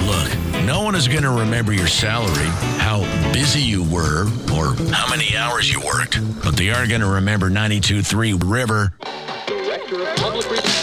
Look, no one is going to remember your salary, how busy you were, or how many hours you worked. But they are going to remember 92.3 River. Director of Public Relations.